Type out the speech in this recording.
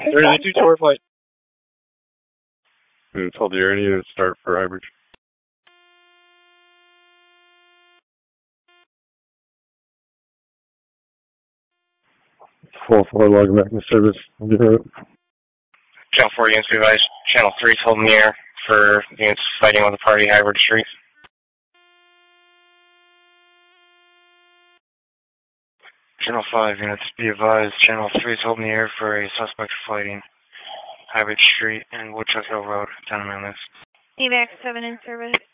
32 tower flight. And told the air unit to start for High Bridge. Full 4 logging back in service. Channel 4 units advised. Channel 3 is holding the air for units fighting on the party High Bridge Street. Channel 5 units be advised. Channel 3 is holding the air for a suspect fighting High Bridge Street and Woodchuck Hill Road, down in Memphis. Evac 7 in service.